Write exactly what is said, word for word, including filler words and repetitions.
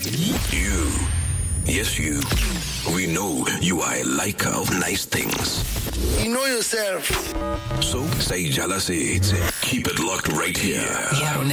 You, yes you, we know you are a liker of nice things. You know yourself. So, say jala say it. Keep it locked right here.